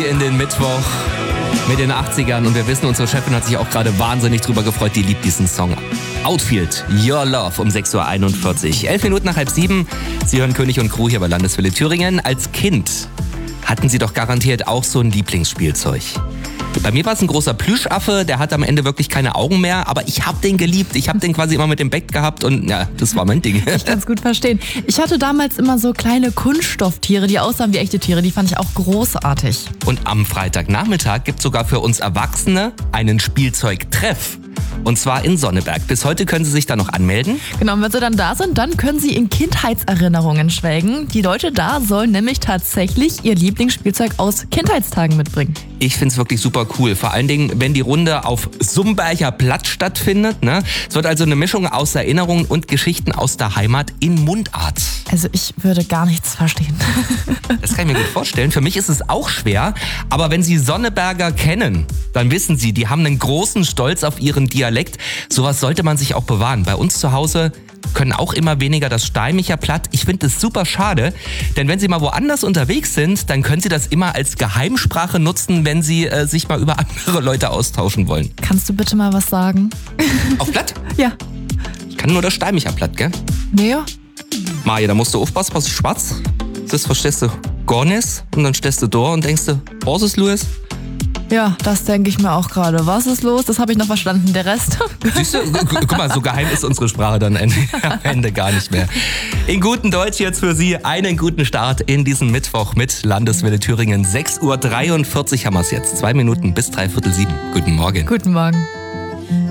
In den Mittwoch mit den 80ern und wir wissen, unsere Chefin hat sich auch gerade wahnsinnig drüber gefreut, die liebt diesen Song. Outfield, Your Love um 6.41 Uhr. 11 Minuten nach 6:30. Sie hören König und Crew hier bei Landeswelle Thüringen. Als Kind hatten Sie doch garantiert auch so ein Lieblingsspielzeug. Bei mir war es ein großer Plüschaffe, der hat am Ende wirklich keine Augen mehr, aber ich habe den geliebt. Ich habe den quasi immer mit dem Bett gehabt und ja, das war mein Ding. Ich kann es gut verstehen. Ich hatte damals immer so kleine Kunststofftiere, die aussahen wie echte Tiere. Die fand ich auch großartig. Und am Freitagnachmittag gibt es sogar für uns Erwachsene einen Spielzeugtreff. Und zwar in Sonneberg. Bis heute können Sie sich da noch anmelden. Genau, und wenn Sie dann da sind, dann können Sie in Kindheitserinnerungen schwelgen. Die Leute da sollen nämlich tatsächlich ihr Lieblingsspielzeug aus Kindheitstagen mitbringen. Ich finde es wirklich super cool. Vor allen Dingen, wenn die Runde auf Sumberger Platz stattfindet. Ne? Es wird also eine Mischung aus Erinnerungen und Geschichten aus der Heimat in Mundart. Also ich würde gar nichts verstehen. Das kann ich mir gut vorstellen. Für mich ist es auch schwer. Aber wenn Sie Sonneberger kennen, dann wissen Sie, die haben einen großen Stolz auf ihren Dialekt. Sowas sollte man sich auch bewahren. Bei uns zu Hause können auch immer weniger das Steimicher Platt. Ich finde das super schade, denn wenn Sie mal woanders unterwegs sind, dann können Sie das immer als Geheimsprache nutzen, wenn Sie sich mal über andere Leute austauschen wollen. Kannst du bitte mal was sagen? Auf Platt? Ja. Ich kann nur das Steimicher Platt, gell? Naja. Maja, da musst du aufpassen, was ist schwarz? Das verstehst du gar nicht und dann stehst du da und denkst du, was ist los? Ja, das denke ich mir auch gerade. Was ist los? Das habe ich noch verstanden. Der Rest? Siehst du? Guck mal, so geheim ist unsere Sprache dann am Ende gar nicht mehr. In gutem Deutsch jetzt für Sie einen guten Start in diesen Mittwoch mit Landeswelle Thüringen. 6.43 Uhr haben wir es jetzt. 2 Minuten bis 6:45. Guten Morgen. Guten Morgen.